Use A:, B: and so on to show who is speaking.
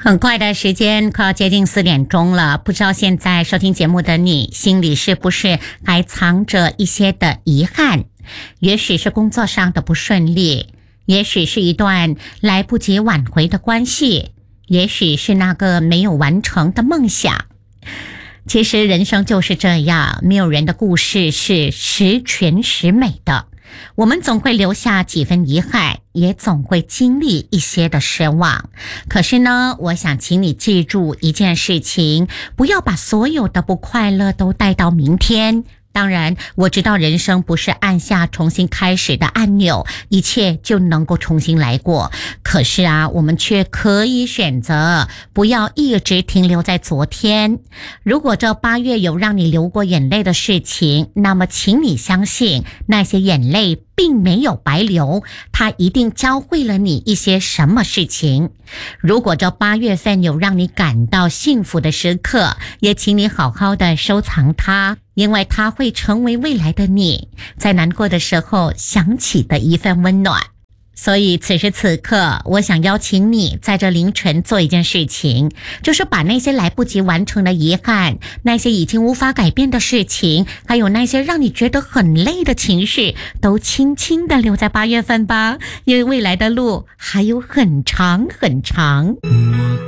A: 很快的时间快要接近4点钟了，不知道现在收听节目的你心里是不是还藏着一些的遗憾？也许是工作上的不顺利，也许是一段来不及挽回的关系，也许是那个没有完成的梦想。其实人生就是这样，没有人的故事是十全十美的，我们总会留下几分遗憾，也总会经历一些的失望。可是呢，我想请你记住一件事情，不要把所有的不快乐都带到明天。当然，我知道人生不是按下重新开始的按钮，一切就能够重新来过。可是啊，我们却可以选择不要一直停留在昨天。如果这8月有让你流过眼泪的事情，那么请你相信，那些眼泪并没有白流，它一定教会了你一些什么事情。如果这8月份有让你感到幸福的时刻，也请你好好的收藏它，因为它会成为未来的你在难过的时候想起的一份温暖。所以此时此刻，我想邀请你在这凌晨做一件事情，就是把那些来不及完成的遗憾，那些已经无法改变的事情，还有那些让你觉得很累的情绪，都轻轻地留在8月份吧，因为未来的路还有很长很长。